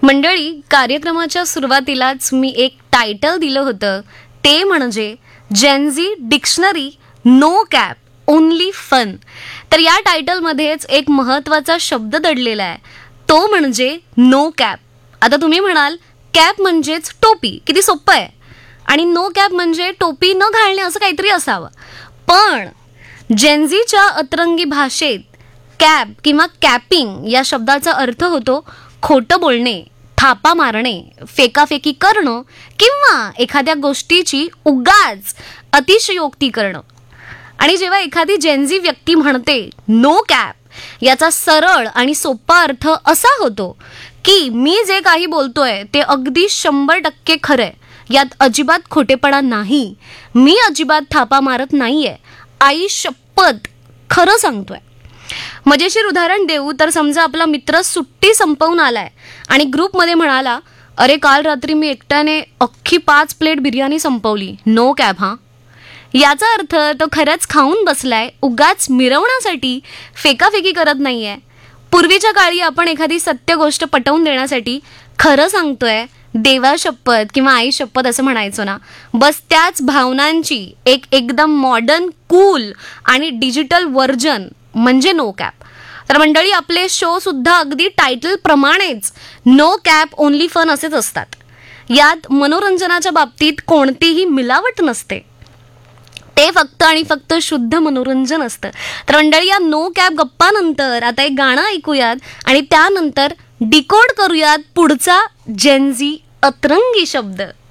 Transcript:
मंडळी, कार्यक्रमाच्या सुरुवातीलाच मी एक टायटल दिलं होतं, ते म्हणजे Gen Z dictionary no cap only fun. तर या टायटलमध्येच एक महत्त्वाचा शब्द दडलेला आहे, तो म्हणजे नो कॅप. आता तुम्ही म्हणाल, कॅप म्हणजेच टोपी, किती सोपं आहे, आणि नो कॅप म्हणजे टोपी न घालणे असं काहीतरी असावं. पण जेनझीच्या अतरंगी भाषेत कॅप किंवा कॅपिंग या शब्दाचा अर्थ होतो खोटं बोलणे, थापा मारणे, फेकाफेकी करणं किंवा एखाद्या गोष्टीची उगाच अतिशयोक्ती करणं. आणि जेव्हा एखादी जेनझी व्यक्ती म्हणते नो कॅप, याचा सरळ आणि सोपा अर्थ असा होतो की मी जे काही बोलतोय ते अगदी 100% खरंय, यात अजिबात खोटेपणा नाही, मी अजिबात थापा मारत नाहीये, आई शपथ खरं सांगतोय. मजेशीर उदाहरण देऊ तर समजा आपला मित्र सुट्टी संपवून आलाय आणि ग्रुपमध्ये म्हणाला, अरे काल रात्री मी एकट्याने अख्खी 5 प्लेट बिर्याणी संपवली, नो कॅप हा. याचा अर्थ तो खरंच खाऊन बसलाय, उगाच मिरवण्यासाठी फेकाफेकी करत नाहीये. पूर्वीच्या काळी आपण एखादी सत्य गोष्ट पटवून देण्यासाठी खरं सांगतोय, देवा शपथ किंवा आई शपथ असं म्हणायचो ना. बस त्याच भावनांची एक एकदम मॉडर्न, कूल आणि डिजिटल व्हर्जन म्हणजे नो कॅप. तर मंडळी, आपले शो सुद्धा अगदी टायटल प्रमाणेच नो कॅप ओनली फन असेच असतात. यात मनोरंजनाच्या बाबतीत कोणतीही मिलावट नसते, ते फक्त आणि फक्त शुद्ध मनोरंजन असतं. तर मंडळी, या नो कॅप गप्पानंतर आता एक गाणं ऐकूयात आणि त्यानंतर डिकोड करूयात पुढचा जेनझी अतरंगी शब्द.